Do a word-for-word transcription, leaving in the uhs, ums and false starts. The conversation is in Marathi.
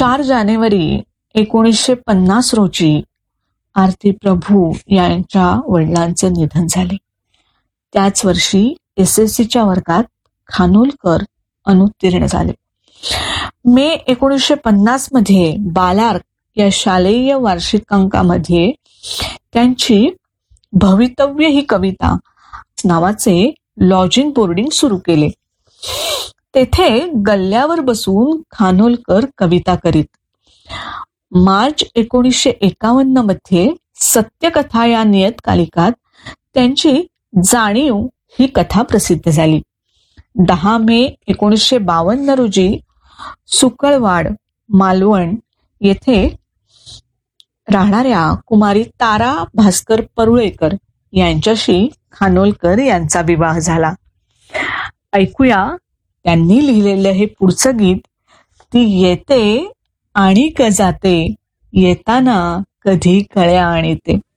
चार जानेवारी एकोणीसशे पन्नास रोजी आरती प्रभू यांच्या वडिलांचे निधन झाले. त्याच वर्षी एस एस सीच्या वर्गात खानोलकर अनुत्तीर्ण झाले. मे एकोणीसशे पन्नास मध्ये बालार्क या शालेय वार्षिकांकामध्ये त्यांची भवितव्य ही कविता नावाचे लॉजिंग बोर्डिंग सुरू केले. तेथे गल्ल्यावर बसून खानोलकर कविता करीत. मार्च एकोणीसशे एकावन्न मध्ये सत्यकथा या नियतकालिकात त्यांची जाणीव ही कथा प्रसिद्ध झाली. दहा मे एकोणीसशे बावन्न रोजी सुकळवाड मालवण येथे राहणाऱ्या कुमारी तारा भास्कर परुळेकर यांच्याशी खानोलकर यांचा विवाह झाला. ऐकूया त्यांनी लिहिलेलं हे पुढचं गीत. ती येते आणि क जाते, येताना कधी कळ्या आणीते.